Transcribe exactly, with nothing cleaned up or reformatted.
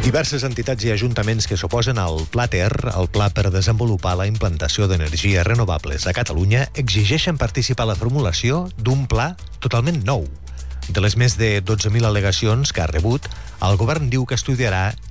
Diverses entitats i ajuntaments que s'oposen al Pla Ter, el Pla per desenvolupar la implantació d'energies renovables a Catalunya, exigeixen participar a la formulació d'un pla totalment nou. De les més de dotze mil al·legacions que ha rebut, el govern diu que estudiarà